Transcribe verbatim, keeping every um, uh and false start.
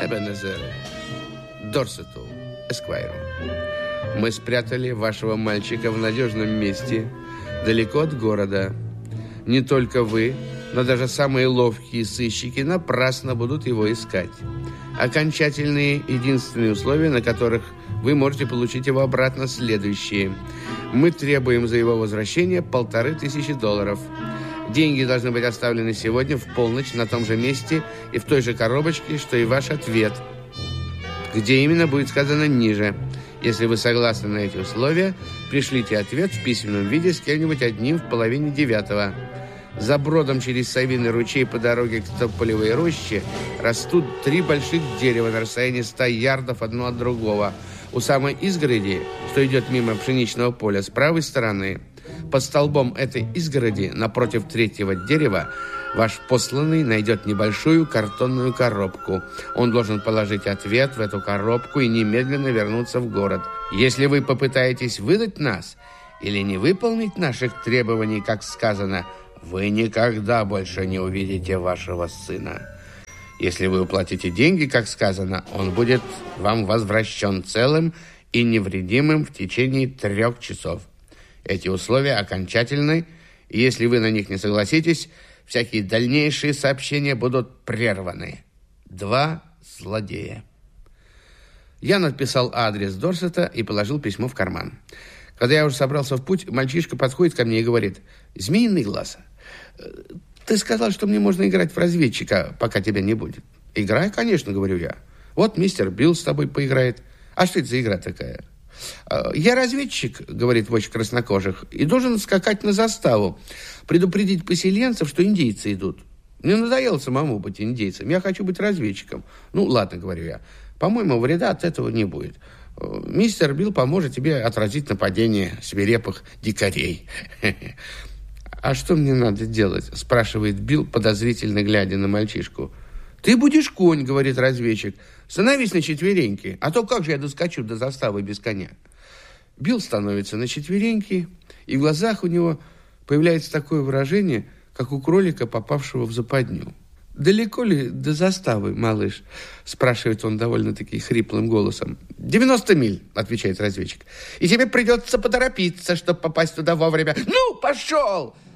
Эбенезеру Дорсету, эсквайру. Мы спрятали вашего мальчика в надежном месте, далеко от города. Не только вы, но даже самые ловкие сыщики напрасно будут его искать. Окончательные единственные условия, на которых вы можете получить его обратно, следующие. Мы требуем за его возвращение полторы тысячи долларов. Деньги должны быть оставлены сегодня в полночь на том же месте и в той же коробочке, что и ваш ответ, где именно будет сказано ниже. Если вы согласны на эти условия, пришлите ответ в письменном виде с кем-нибудь одним в половине девятого. За бродом через Савиный ручей по дороге к Тополевой роще растут три больших дерева на расстоянии ста ярдов одно от другого. У самой изгороди, что идет мимо пшеничного поля, с правой стороны, под столбом этой изгороди, напротив третьего дерева, ваш посланный найдет небольшую картонную коробку. Он должен положить ответ в эту коробку и немедленно вернуться в город. Если вы попытаетесь выдать нас или не выполнить наших требований, как сказано, вы никогда больше не увидите вашего сына. Если вы уплатите деньги, как сказано, он будет вам возвращен целым и невредимым в течение трех часов. Эти условия окончательны, и если вы на них не согласитесь, всякие дальнейшие сообщения будут прерваны. Два злодея. Я написал адрес Дорсета и положил письмо в карман. Когда я уже собрался в путь, мальчишка подходит ко мне и говорит: «Змеиный глаз, ты сказал, что мне можно играть в разведчика, пока тебя не будет». «Играй, конечно», — говорю я. «Вот мистер Билл с тобой поиграет. А что это за игра такая?» «Я разведчик», — говорит вождь краснокожих, «и должен скакать на заставу, предупредить поселенцев, что индейцы идут. Мне надоело самому быть индейцем, я хочу быть разведчиком». «Ну, ладно», — говорю я, «по-моему, вреда от этого не будет. Мистер Билл поможет тебе отразить нападение свирепых дикарей». «А что мне надо делать?» – спрашивает Билл, подозрительно глядя на мальчишку. «Ты будешь конь», – говорит разведчик. «Становись на четвереньки, а то как же я доскочу до заставы без коня?» Билл становится на четвереньки, и в глазах у него появляется такое выражение, как у кролика, попавшего в западню. «Далеко ли до заставы, малыш?» – спрашивает он довольно-таки хриплым голосом. «девяносто миль», – отвечает разведчик. «И тебе придется поторопиться, чтобы попасть туда вовремя». «Ну, пошел!»